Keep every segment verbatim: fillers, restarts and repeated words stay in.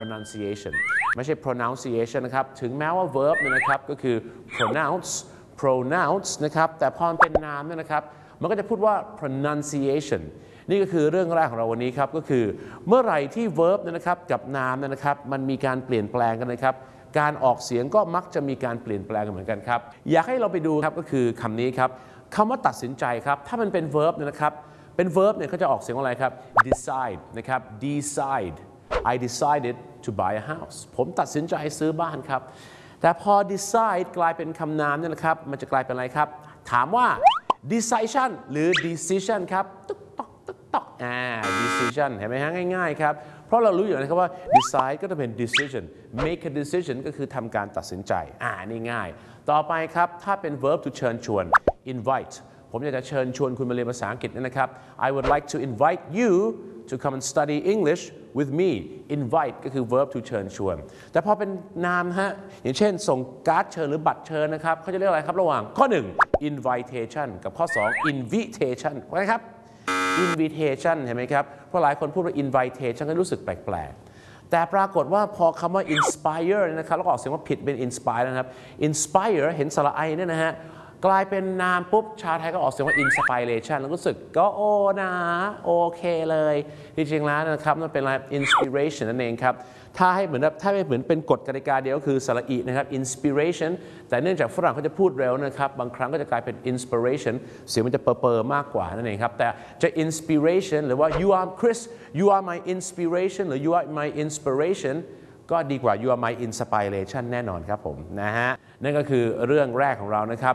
pronunciation ไม่ใช่ pronunciation นะครับถึงแม้ว่า verb เนี่ยนะครับก็คือ pronounce pronounce นะครับแต่พอมันเป็นนามเนี่ยนะครับมันก็จะพูดว่า pronunciation นี่ก็คือเรื่องแรกของเราวันนี้ครับก็คือเมื่อไหร่ที่ verb เนี่ยนะครับกับนามเนี่ยนะครับมันมีการเปลี่ยนแปลงกันนะครับการออกเสียงก็มักจะมีการเปลี่ยนแปลงกันเหมือนกันครับอยากให้เราไปดูครับก็คือคำนี้ครับคำว่าตัดสินใจครับถ้ามันเป็น verb เนี่ยนะครับเป็น verb เนี่ยเขาจะออกเสียงว่าอะไรครับ decide นะครับ decide I decided to buy a house ผมตัดสินใจซื้อบ้านครับแต่พอ decide กลายเป็นคำนามเนี่ยนะครับมันจะกลายเป็นอะไรครับถามว่า decision หรือ decision ครับตุ๊กต๊อกตุ๊กต๊อกอ่า decision เห็นไหมฮะง่ายๆครับเพราะเรารู้อยู่นะครับว่า decide ก็จะเป็น decision make a decision ก็คือทำการตัดสินใจอ่านี่ง่ายต่อไปครับถ้าเป็น verb to เชิญชวน invite ผมอยากจะเชิญชวนคุณมาเรียนภาษาอังกฤษนะครับ I would like to invite you to come and study English with me invite ก็คือ verb to เชิญชวนแต่พอเป็นนามฮะอย่างเช่นส่งการ์ดเชิญหรือบัตรเชิญนะครับเขาจะเรียกอะไรครับระหว่างข้อหนึ่ง invitation กับข้อสอง invitation นะครับ invitation เห็นไหมครับเพราะหลายคนพูดว่า invitation ก็รู้สึกแปลกๆแต่ปรากฏว่าพอคำว่า inspire นะครับแล้วก็ออกเสียงว่าผิดเป็น inspire นะครับ inspire เห็นสระไอเนี่ยนะฮะกลายเป็นนามปุ๊บชาวไทยก็ออกเสียงว่า inspiration แล้วรู้สึกก็โอ้นะโอเคเลยจริงๆแล้วนะครับมันเป็นอะไร inspiration นั่นเองครับถ้าให้เหมือนถ้าไม่เหมือนเป็นกฎกติกาเดียวก็คือสระอีนะครับ inspiration แต่เนื่องจากฝรั่งเขาจะพูดเร็วนะครับบางครั้งก็จะกลายเป็น inspiration เสียงมันจะเปอร์ๆมากกว่านั่นเองครับแต่จะ inspiration หรือว่า you are Chris you are my inspiration หรือ you are my inspirationก็ดีกว่า you are my inspiration แน่นอนครับผมนะฮะนั่นก็คือเรื่องแรกของเรานะครับ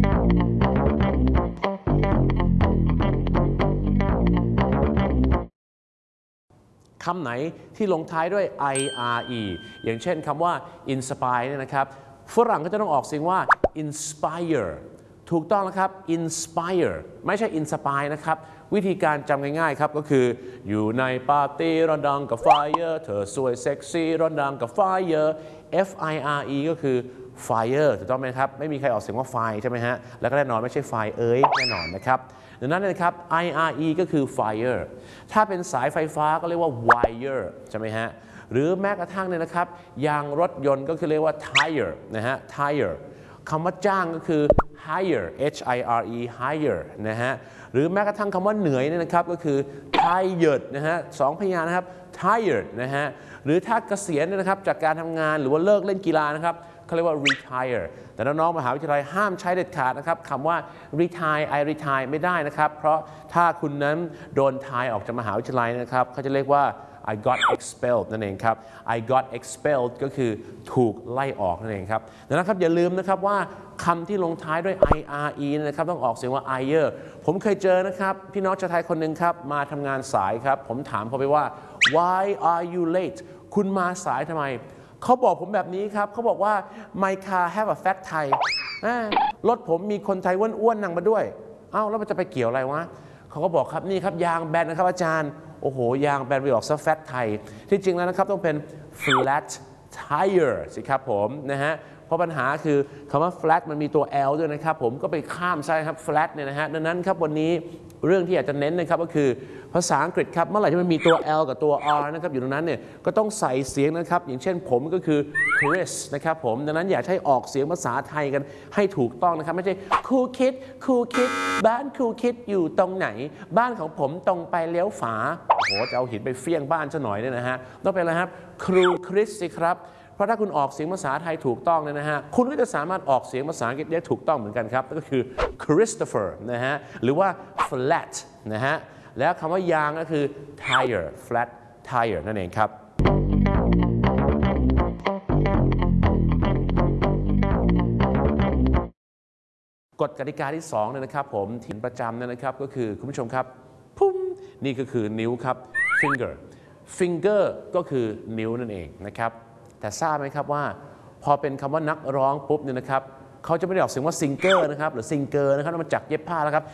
คำไหนที่ลงท้ายด้วย ire อย่างเช่นคำว่า inspire เนี่ยนะครับฝรั่งก็จะต้องออกเสียงว่า inspire ถูกต้องนะครับ inspire ไม่ใช่ inspire นะครับวิธีการจำง่ายๆครับก็คืออยู่ในปาร์ตี้ร้อนดังกับ fire เธอสวยเซ็กซี่ร้อนดังกับ fire f i r e ก็คือ fire ถูกต้องไหมครับไม่มีใครออกเสียงว่า fire ใช่ไหมฮะแล้วก็แน่นอนไม่ใช่ fire เอ้ยแน่นอนนะครับดังนั้นนะครับ ire ก็คือ fire ถ้าเป็นสายไฟฟ้าก็เรียกว่า wire ใช่ไหมฮะหรือแม้กระทั่งเนี่ยนะครับยางรถยนต์ก็คือเรียกว่า tire นะฮะ tire คำว่าจ้างก็คือ hire h i r e hire นะฮะหรือแม้กระทั่งคำว่าเหนื่อยเนี่ยนะครับก็คือ tired นะฮะสองพยางค์นะครับ tired นะฮะหรือถ้าเกษียณเนี่ยนะครับจากการทำงานหรือว่าเลิกเล่นกีฬานะครับเขาเรียกว่า retire แต่น้องๆมหาวิทยาลัยห้ามใช้เด็ดขาดนะครับคำว่า retire I retire ไม่ได้นะครับเพราะถ้าคุณนั้นโดนทายออกจากมหาวิทยาลัยนะครับเขาจะเรียกว่า I got expelled นั่นเองครับ I got expelled ก็คือถูกไล่ออกนั่นเองครับดังนั้นครับอย่าลืมนะครับว่าคำที่ลงท้ายด้วย ire นะครับต้องออกเสียงว่า ire ผมเคยเจอนะครับพี่น้องชาวไทยคนหนึ่งครับมาทำงานสายครับผมถามเขาไปว่า why are you late คุณมาสายทำไมเขาบอกผมแบบนี้ครับเขาบอกว่า my car have a fat Thai รถผมมีคนไทยอ้วนๆนั่งมาด้วยเอ้าแล้วมันจะไปเกี่ยวอะไรวะเขาก็บอกครับนี่ครับยางแบนนะครับอาจารย์โอ้โหยางแบนไปออกซะแฟตไทยที่จริงแล้วนะครับต้องเป็น flat tire สิครับผมนะฮะเพราะปัญหาคือคำว่า flat มันมีตัว L ด้วยนะครับผมก็ไปข้ามใช่ครับ flat เนี่ยนะฮะดังนั้นครับวันนี้เรื่องที่อยากจะเน้นนะครับก็คือภาษาอังกฤษครับเมื่อไหร่ที่มันมีตัว L กับตัว R นะครับอยู่ตรงนั้นเนี่ยก็ต้องใส่เสียงนะครับอย่างเช่นผมก็คือ Chris นะครับผมดังนั้นอยากให้ออกเสียงภาษาไทยกันให้ถูกต้องนะครับไม่ใช่ครูคิดครูคิดบ้านครูคิดอยู่ตรงไหนบ้านของผมตรงไปเลี้ยวฝาโหจะเอาหินไปเฟี้ยงบ้านซะหน่อยเนี่ยนะฮะต้องเป็นอะไรครับครูคริสสิครับเพราะถ้าคุณออกเสียงภาษาไทยถูกต้องเนี่ยนะฮะคุณก็จะสามารถออกเสียงภาษาอังกฤษได้ถูกต้องเหมือนกันครับก็คือ Christopher นะฮะหรือว่า flat นะฮะแล้วคำว่ายางก็คือ tire flat tire นั่นเองครับกฎกติกาที่สองเนี่ยนะครับผมที่ประจำเนี่ยนะครับก็คือคุณผู้ชมครับพุ่มนี่ก็คือนิ้วครับ finger finger ก็คือนิ้วนั่นเองนะครับแต่ทราบไหมครับว่าพอเป็นคำว่านักร้องปุ๊บเนี่ยนะครับเขาจะไม่ได้ออกเสียงว่าซิงเกอร์นะครับหรือซิงเกอร์นะครับมาจากเย็บผ้าแล้วครับ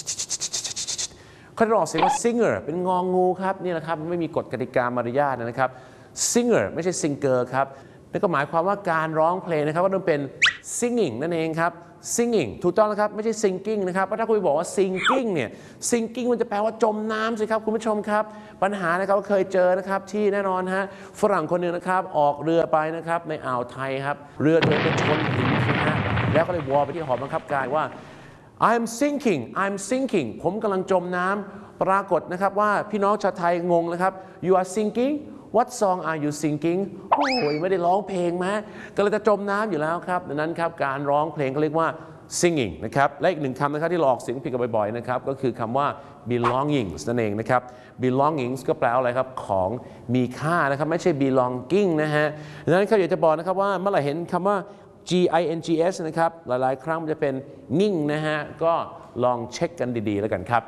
เขาจะออกเสียงว่า singer เป็นงองูครับนี่นะครับไม่มีกฎกติกามารยาทนะครับ singer ไม่ใช่ singer ครับนั่นก็หมายความว่าการร้องเพลงนะครับก็ต้องเป็น singing นั่นเองครับ singing ถูกต้องนะครับไม่ใช่ sinking นะครับเพราะถ้าคุณบอกว่า sinking เนี่ย sinking มันจะแปลว่าจมน้ำสิครับคุณผู้ชมครับปัญหานะครับเคยเจอนะครับที่แน่นอนฮะฝรั่งคนหนึ่งนะครับออกเรือไปนะครับในอ่าวไทยครับเรือเดินไปชนหินนะฮะแล้วก็เลยวอลไปที่หอบังคับการว่า I'm sinking I'm sinking ผมกำลังจมน้ำปรากฏนะครับว่าพี่น้องชาวไทยงงนะครับ you are sinking What song are you singing โอ้ยไม่ได้ร้องเพลงมาก็เลยจะจมน้ำอยู่แล้วครับดังนั้นครับการร้องเพลงเขาเรียกว่า singing นะครับและอีกหนึ่งคำนะครับที่เราออกเสียงผิดกันบ่อยๆนะครับก็คือคำว่า belongings นั่นเองนะครับ belongings ก็แปลว่าอะไรครับของมีค่านะครับไม่ใช่ belonging นะฮะดังนั้นครับอยากจะบอกนะครับว่าเมื่อไหร่เห็นคำว่า gings นะครับหลายๆครั้งมันจะเป็นงิ่งนะฮะก็ลองเช็คกันดีๆแล้วกันครับ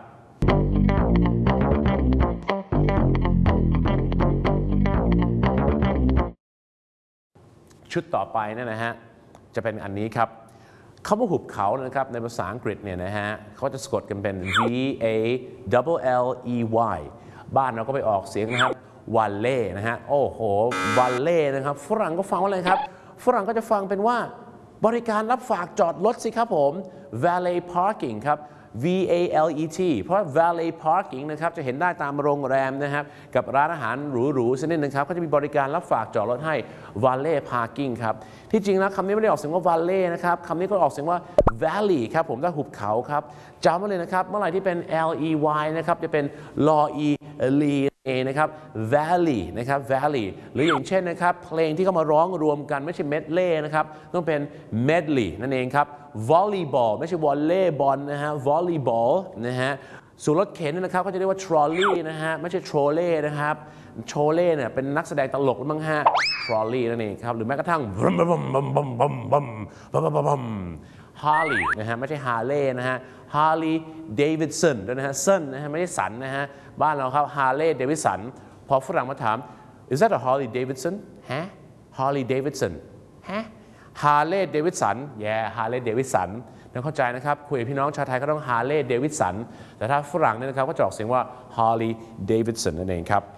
ชุดต่อไปเนี่ยนะฮะจะเป็นอันนี้ครับคำว่าหุบเขานะครับในภาษาอังกฤษเนี่ยนะฮะเขาจะสะกดกันเป็น V A L L E Y บ้านเราก็ไปออกเสียงนะครับวัลเล่นะฮะโอ้โหวัลเล่นะครับฝรั่งก็ฟังว่าอะไรครับฝรั่งก็จะฟังเป็นว่าบริการรับฝากจอดรถสิครับผม valet parking ครับ V A L E T เพราะ valet parking นะครับจะเห็นได้ตามโรงแรมนะครับกับร้านอาหารหรูๆชนิดนึงครับก็จะมีบริการรับฝากจอดรถให้ valet parking ครับที่จริงแล้วคำนี้ไม่ได้ออกเสียงว่า valet นะครับคำนี้ก็ออกเสียงว่า valley ครับผมถ้าหุบเขาครับจำไว้เลยนะครับเมื่อไหร่ที่เป็น L E Y นะครับจะเป็น L E L E นะครับ valley นะครับ valley หรืออย่างเช่นนะครับเพลงที่เขามาร้องรวมกันไม่ใช่ medley นะครับต้องเป็น medley นั่นเองครับ volleyball ไม่ใช่ volleyball นะฮะ volleyball นะฮะส่วนรถเข็นนะครับเขาจะเรียกว่า trolley นะฮะไม่ใช่ trolley นะครับ trolley เนี่ยเป็นนักแสดงตลกมั้งฮะ trolley นั่นเองครับหรือแม้กระทั่ง Harley นะฮะไม่ใช่ Harley นะฮะ Harley Davidson ด้วยนะฮะ Sun นะฮะไม่ใช่สันนะฮะบ้านเราครับ Harley Davidson พอฝรั่งมาถาม Is that a Harley Davidson ฮะ Harley Davidson ฮะ Harley Davidson yeah Harley Davidson ต้องเข้าใจนะครับคุยกับพี่น้องชาวไทยก็ต้อง Harley Davidson แต่ถ้าฝรั่งเนี่ยนะครับก็จะออกเสียงว่า Harley Davidson นั่นเองครับ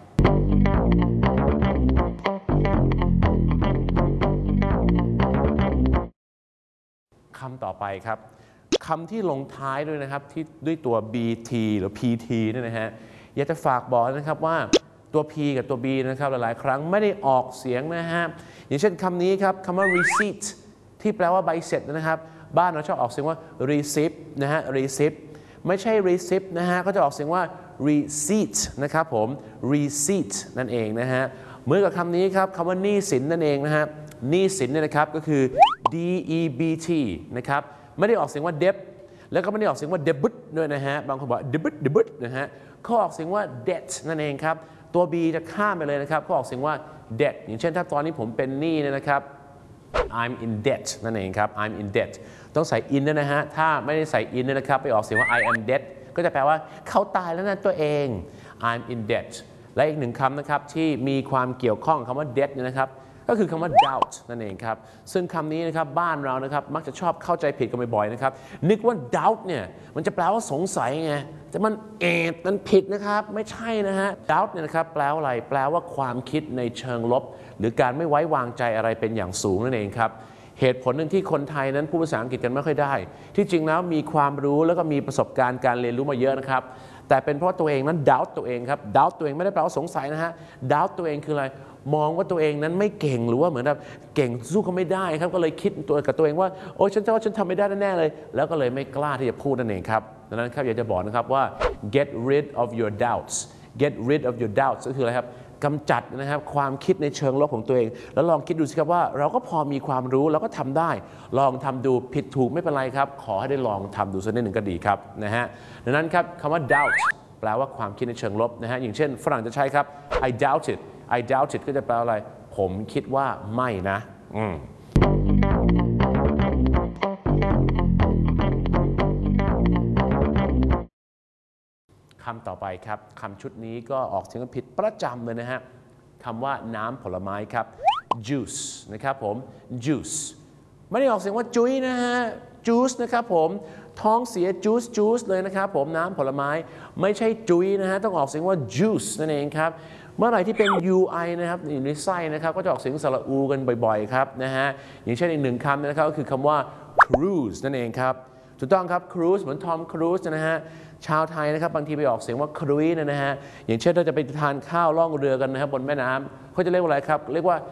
คำต่อไปครับคำที่ลงท้ายด้วยนะครับที่ด้วยตัว บี ที หรือ พี ที เนี่ยนะฮะอยากจะฝากบอกนะครับว่าตัว P กับตัว B นะครับหลายๆครั้งไม่ได้ออกเสียงนะฮะอย่างเช่นคำนี้ครับคำว่า receipt ที่แปลว่าใบเสร็จนะครับบ้านเราชอบออกเสียงว่า receipt นะฮะ receipt ไม่ใช่ receipt นะฮะก็จะออกเสียงว่า receipt นะครับผม receipt นั่นเองนะฮะเหมือนกับคำนี้ครับคำว่าหนี้สินนั่นเองนะฮะหนี้สินเนี่ยนะครับก็คือ D E B T นะครับไม่ได้ออกเสียงว่า debt แล้วก็ไม่ได้ออกเสียงว่า debit ด้วยนะฮะบางคนบอก debit debit นะฮะเขาออกเสียงว่า debt นั่นเองครับตัว B จะข้ามไปเลยนะครับเขาออกเสียงว่า debt อย่างเช่นถ้าตอนนี้ผมเป็นหนี้เนี่ยนะครับ I'm in debt นั่นเองครับ I'm in debt ต้องใส่ in ด้วยนะฮะถ้าไม่ได้ใส่ in เนี่ยนะครับไปออกเสียงว่า I am dead ก็จะแปลว่าเขาตายแล้วนะตัวเอง I'm in debt และอีกหนึ่งคำนะครับที่มีความเกี่ยวข้องคำว่า debt เนี่ยนะครับก็คือคำว่า doubt นั่นเองครับซึ่งคำนี้นะครับบ้านเรานะครับมักจะชอบเข้าใจผิดกันบ่อยๆนะครับนึกว่า doubt เนี่ยมันจะแปลว่าสงสัยไงแต่มันเอ็ดมันผิดนะครับไม่ใช่นะฮะ doubt เนี่ยนะครับแปลว่าอะไรแปลว่าความคิดในเชิงลบหรือการไม่ไว้วางใจอะไรเป็นอย่างสูงนั่นเองครับเหตุผลหนึ่งที่คนไทยนั้นพูดภาษาอังกฤษกันไม่ค่อยได้ที่จริงแล้วมีความรู้แล้วก็มีประสบการณ์การเรียนรู้มาเยอะนะครับแต่เป็นเพราะตัวเองนั้น doubt ตัวเองครับ doubt ตัวเองไม่ได้แปลว่าสงสัยนะฮะ doubt ตัวเองคืออะไรมองว่าตัวเองนั้นไม่เก่งหรือว่าเหมือนแบบเก่งสู้เขาไม่ได้ครับก็เลยคิดตัวกับตัวเองว่าโอ้ฉันจะว่าฉันทำไม่ได้แน่เลยแล้วก็เลยไม่กล้าที่จะพูดนั่นเองครับดังนั้นครับอยากจะบอกนะครับว่า get rid of your doubts get rid of your doubts ก็คืออะไรครับกำจัดนะครับความคิดในเชิงลบของตัวเองแล้วลองคิดดูสิครับว่าเราก็พอมีความรู้เราก็ทำได้ลองทำดูผิดถูกไม่เป็นไรครับขอให้ได้ลองทำดูสักนิดหนึ่งก็ดีครับนะฮะดังนั้นครับคำว่า doubt แปลว่าความคิดในเชิงลบนะฮะอย่างเช่นฝรั่งจะใช้ครับ I doubt it I doubt it ก็จะแปลอะไรผมคิดว่าไม่นะอืมคำต่อไปครับคำชุดนี้ก็ออกเสียงผิดประจำเลยนะฮะคำว่าน้ำผลไม้ครับ juice นะครับผม juice ไม่ได้ออกเสียงว่าจุ้ยนะฮะ juice นะครับผมท้องเสีย juice juice เลยนะครับผมน้ำผลไม้ไม่ใช่จุ้ยนะฮะต้องออกเสียงว่า juice นั่นเองครับเมื่อไหร่ที่เป็น ui นะครับอยู่ในไส้นะครับก็จะออกเสียงสระอูกันบ่อยๆครับนะฮะอย่างเช่นอีกหนึ่งคำนะครับก็คือคำว่า cruise นั่นเองครับถูกต้องครับ cruise เหมือนทอมครูซนะฮะชาวไทยนะครับบางทีไปออกเสียงว่าครุยนะฮะอย่างเช่นเราจะไปทานข้าวล่องเรือกันนะครับบนแม่น้ำเขาจะเรียกว่าอะไรครับเรียกว่า